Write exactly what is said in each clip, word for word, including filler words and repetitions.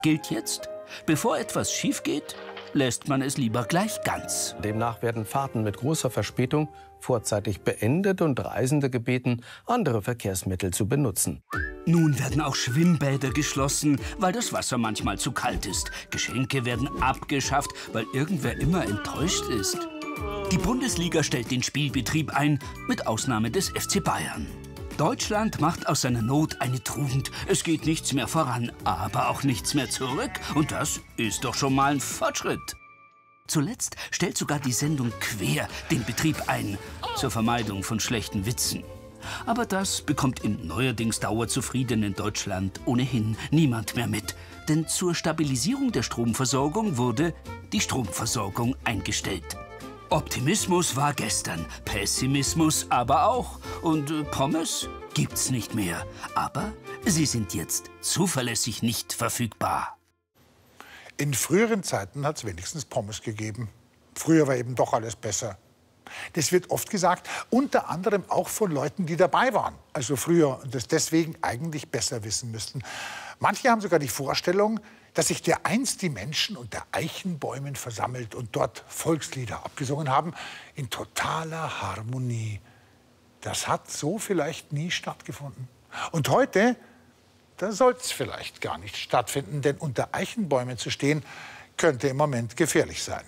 Gilt jetzt, bevor etwas schief geht, lässt man es lieber gleich ganz. Demnach werden Fahrten mit großer Verspätung vorzeitig beendet und Reisende gebeten, andere Verkehrsmittel zu benutzen. Nun werden auch Schwimmbäder geschlossen, weil das Wasser manchmal zu kalt ist. Geschenke werden abgeschafft, weil irgendwer immer enttäuscht ist. Die Bundesliga stellt den Spielbetrieb ein, mit Ausnahme des F C Bayern. Deutschland macht aus seiner Not eine Tugend. Es geht nichts mehr voran, aber auch nichts mehr zurück. Und das ist doch schon mal ein Fortschritt. Zuletzt stellt sogar die Sendung Quer den Betrieb ein, zur Vermeidung von schlechten Witzen. Aber das bekommt im neuerdings dauerzufriedenen Deutschland ohnehin niemand mehr mit. Denn zur Stabilisierung der Stromversorgung wurde die Stromversorgung eingestellt. Optimismus war gestern, Pessimismus aber auch. Und äh, Pommes gibt's nicht mehr. Aber sie sind jetzt zuverlässig nicht verfügbar. In früheren Zeiten hat es wenigstens Pommes gegeben. Früher war eben doch alles besser. Das wird oft gesagt, unter anderem auch von Leuten, die dabei waren. Also früher und das deswegen eigentlich besser wissen müssten. Manche haben sogar die Vorstellung, dass sich dereinst die Menschen unter Eichenbäumen versammelt und dort Volkslieder abgesungen haben, in totaler Harmonie. Das hat so vielleicht nie stattgefunden. Und heute, da soll es vielleicht gar nicht stattfinden, denn unter Eichenbäumen zu stehen, könnte im Moment gefährlich sein.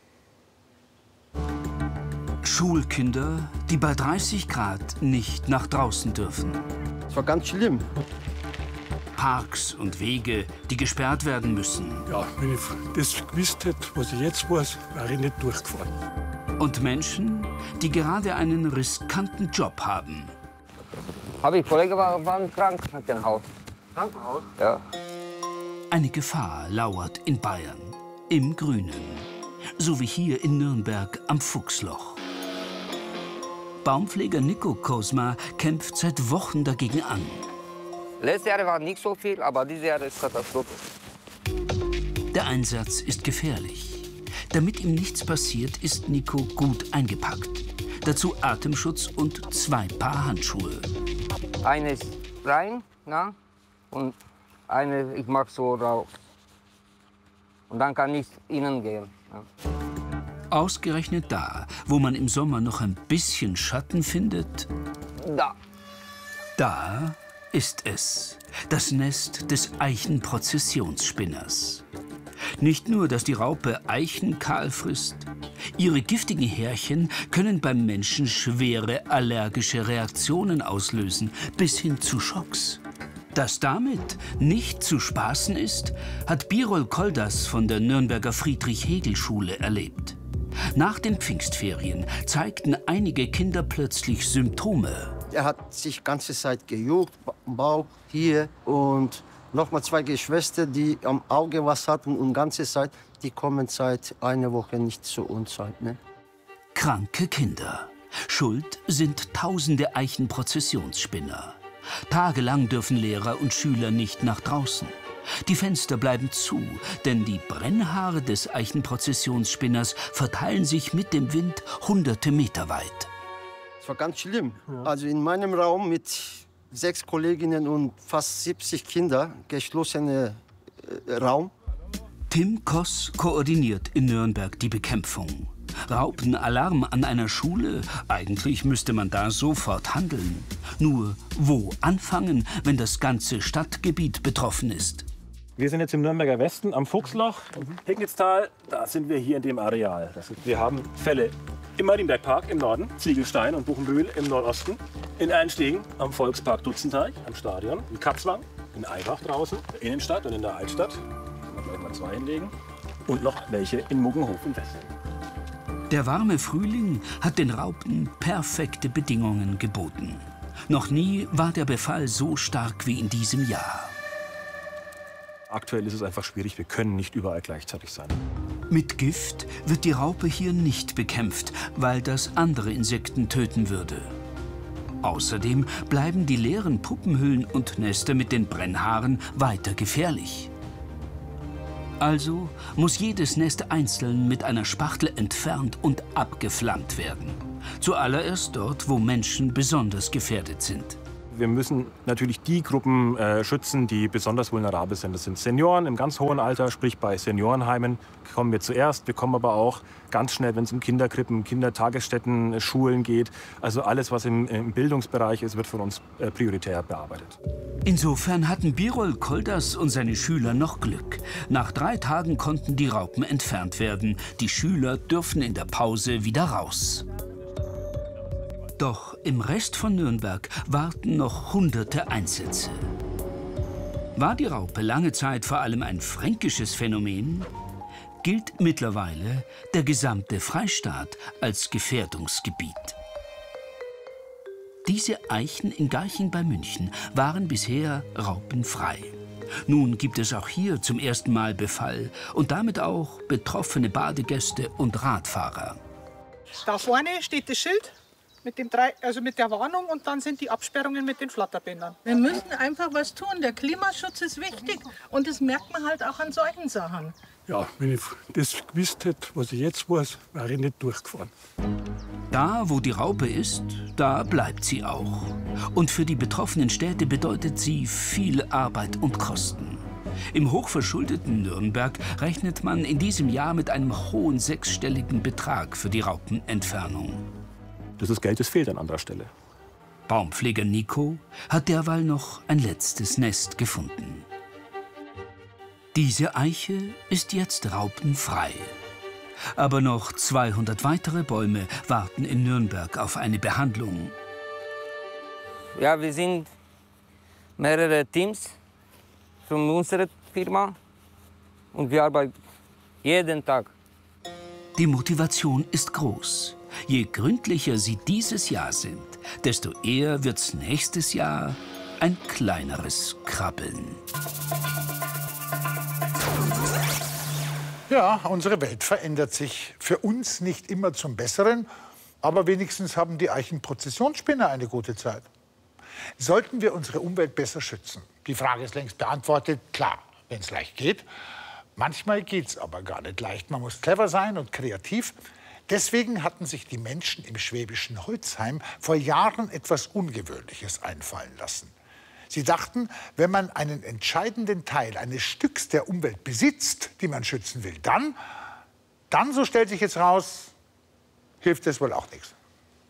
Schulkinder, die bei dreißig Grad nicht nach draußen dürfen. Das war ganz schlimm. Parks und Wege, die gesperrt werden müssen. Ja, wenn ich das gewusst hätte, was ich jetzt weiß, wäre ich nicht durchgefahren. Und Menschen, die gerade einen riskanten Job haben. Habe ich Kollegen waren, waren krank im Krankenhaus. Krankenhaus? Ja. Eine Gefahr lauert in Bayern, im Grünen. So wie hier in Nürnberg am Fuchsloch. Baumpfleger Nico Kosma kämpft seit Wochen dagegen an. Letztes Jahr war nicht so viel, aber dieses Jahr ist Katastrophe. Der Einsatz ist gefährlich. Damit ihm nichts passiert, ist Nico gut eingepackt. Dazu Atemschutz und zwei Paar Handschuhe. Eine ist rein, na, und eine ich mache so raus. Und dann kann ich innen gehen. Ja. Ausgerechnet da, wo man im Sommer noch ein bisschen Schatten findet, Da. da ist es, das Nest des Eichenprozessionsspinners. Nicht nur, dass die Raupe Eichen kahl frisst, ihre giftigen Härchen können beim Menschen schwere allergische Reaktionen auslösen, bis hin zu Schocks. Dass damit nicht zu spaßen ist, hat Birol Koldas von der Nürnberger Friedrich-Hegel-Schule erlebt. Nach den Pfingstferien zeigten einige Kinder plötzlich Symptome. Er hat sich ganze Zeit gejuckt, am Bauch, hier. Und noch mal zwei Geschwister, die am Auge was hatten und ganze Zeit, die kommen seit einer Woche nicht zu uns halt, ne? Kranke Kinder. Schuld sind tausende Eichenprozessionsspinner. Tagelang dürfen Lehrer und Schüler nicht nach draußen. Die Fenster bleiben zu, denn die Brennhaare des Eichenprozessionsspinners verteilen sich mit dem Wind hunderte Meter weit. Das war ganz schlimm. Ja. Also in meinem Raum mit sechs Kolleginnen und fast siebzig Kindern, geschlossener äh, Raum. Tim Koss koordiniert in Nürnberg die Bekämpfung. Raupenalarm an einer Schule? Eigentlich müsste man da sofort handeln. Nur wo anfangen, wenn das ganze Stadtgebiet betroffen ist? Wir sind jetzt im Nürnberger Westen am Fuchsloch, Hegnitztal. Da sind wir hier in dem Areal. Das ist, wir haben Fälle im Marienbergpark im Norden, Ziegelstein und Buchenbühl im Nordosten, in Einstegen am Volkspark Dutzenteich, am Stadion, in Katzwang, in Eibach draußen, in der Innenstadt und in der Altstadt. Da können wir gleich mal zwei hinlegen. Und noch welche in Muggenhof im Westen. Der warme Frühling hat den Raupen perfekte Bedingungen geboten. Noch nie war der Befall so stark wie in diesem Jahr. Aktuell ist es einfach schwierig, wir können nicht überall gleichzeitig sein. Mit Gift wird die Raupe hier nicht bekämpft, weil das andere Insekten töten würde. Außerdem bleiben die leeren Puppenhüllen und Nester mit den Brennhaaren weiter gefährlich. Also muss jedes Nest einzeln mit einer Spachtel entfernt und abgeflammt werden. Zuallererst dort, wo Menschen besonders gefährdet sind. Wir müssen natürlich die Gruppen äh, schützen, die besonders vulnerabel sind. Das sind Senioren im ganz hohen Alter, sprich bei Seniorenheimen kommen wir zuerst. Wir kommen aber auch ganz schnell, wenn es um Kinderkrippen, Kindertagesstätten, Schulen geht. Also alles, was im, im Bildungsbereich ist, wird von uns äh, prioritär bearbeitet. Insofern hatten Birol Kolders und seine Schüler noch Glück. Nach drei Tagen konnten die Raupen entfernt werden. Die Schüler dürfen in der Pause wieder raus. Doch im Rest von Nürnberg warten noch hunderte Einsätze. War die Raupe lange Zeit vor allem ein fränkisches Phänomen, gilt mittlerweile der gesamte Freistaat als Gefährdungsgebiet. Diese Eichen in Garching bei München waren bisher raupenfrei. Nun gibt es auch hier zum ersten Mal Befall und damit auch betroffene Badegäste und Radfahrer. Da vorne steht das Schild mit, dem drei, also mit der Warnung und dann sind die Absperrungen mit den Flatterbändern. Wir müssen einfach was tun. Der Klimaschutz ist wichtig und das merkt man halt auch an solchen Sachen. Ja, wenn ich das gewusst hätte, was ich jetzt weiß, wäre ich nicht durchgefahren. Da, wo die Raupe ist, da bleibt sie auch. Und für die betroffenen Städte bedeutet sie viel Arbeit und Kosten. Im hochverschuldeten Nürnberg rechnet man in diesem Jahr mit einem hohen sechsstelligen Betrag für die Raupenentfernung. Das ist Geld, das fehlt an anderer Stelle. Baumpfleger Nico hat derweil noch ein letztes Nest gefunden. Diese Eiche ist jetzt raupenfrei. Aber noch zweihundert weitere Bäume warten in Nürnberg auf eine Behandlung. Ja, wir sind mehrere Teams von unserer Firma und wir arbeiten jeden Tag. Die Motivation ist groß. Je gründlicher sie dieses Jahr sind, desto eher wird's nächstes Jahr ein kleineres Krabbeln. Ja, unsere Welt verändert sich. Für uns nicht immer zum Besseren, aber wenigstens haben die Eichenprozessionsspinner eine gute Zeit. Sollten wir unsere Umwelt besser schützen? Die Frage ist längst beantwortet. Klar, wenn es leicht geht. Manchmal geht es aber gar nicht leicht. Man muss clever sein und kreativ. Deswegen hatten sich die Menschen im schwäbischen Holzheim vor Jahren etwas Ungewöhnliches einfallen lassen. Sie dachten, wenn man einen entscheidenden Teil eines Stücks der Umwelt besitzt, die man schützen will, dann, dann, so stellt sich jetzt raus, hilft es wohl auch nichts.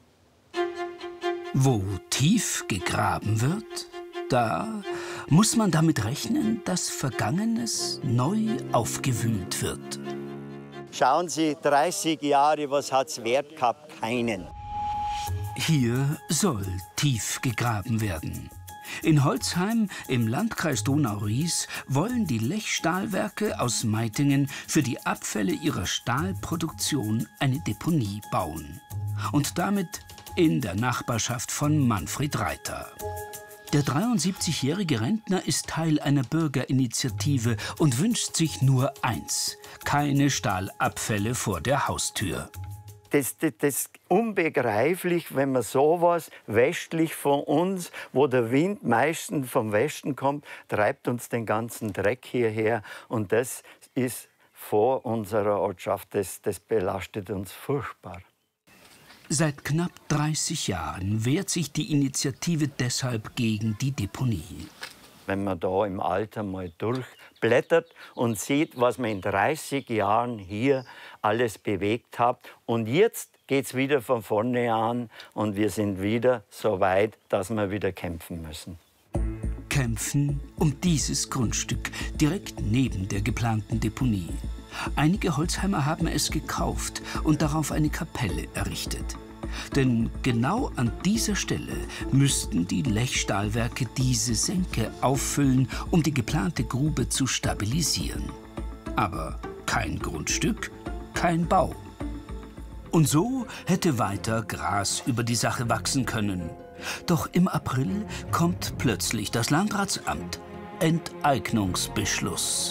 Wo tief gegraben wird, da muss man damit rechnen, dass Vergangenes neu aufgewühlt wird. Schauen Sie, dreißig Jahre, was hat's wert gehabt? Keinen. Hier soll tief gegraben werden. In Holzheim im Landkreis Donau-Ries wollen die Lechstahlwerke aus Meitingen für die Abfälle ihrer Stahlproduktion eine Deponie bauen. Und damit in der Nachbarschaft von Manfred Reiter. Der dreiundsiebzigjährige Rentner ist Teil einer Bürgerinitiative und wünscht sich nur eins: keine Stahlabfälle vor der Haustür. Das, das, das ist unbegreiflich, wenn man sowas westlich von uns, wo der Wind meistens vom Westen kommt, treibt uns den ganzen Dreck hierher. Und das ist vor unserer Ortschaft, das, das belastet uns furchtbar. Seit knapp dreißig Jahren wehrt sich die Initiative deshalb gegen die Deponie. Wenn man da im Alter mal durchblättert und sieht, was man in dreißig Jahren hier alles bewegt hat. Und jetzt geht es wieder von vorne an und wir sind wieder so weit, dass wir wieder kämpfen müssen. Kämpfen um dieses Grundstück direkt neben der geplanten Deponie. Einige Holzheimer haben es gekauft und darauf eine Kapelle errichtet. Denn genau an dieser Stelle müssten die Lechstahlwerke diese Senke auffüllen, um die geplante Grube zu stabilisieren. Aber kein Grundstück, kein Bau. Und so hätte weiter Gras über die Sache wachsen können. Doch im April kommt plötzlich das Landratsamt. Enteignungsbeschluss.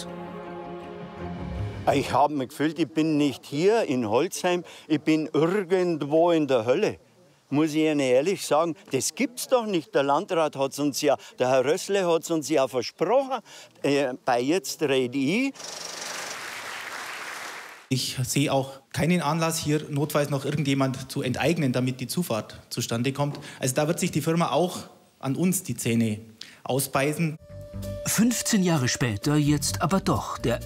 Ich habe mich gefühlt, ich bin nicht hier in Holzheim, ich bin irgendwo in der Hölle. Muss ich Ihnen ehrlich sagen, das gibt's doch nicht. Der Landrat hat uns ja, der Herr Rössle hat es uns ja versprochen. Äh, bei jetzt rede ich. Ich sehe auch keinen Anlass, hier notfalls noch irgendjemand zu enteignen, damit die Zufahrt zustande kommt. Also da wird sich die Firma auch an uns die Zähne ausbeißen. fünfzehn Jahre später jetzt aber doch der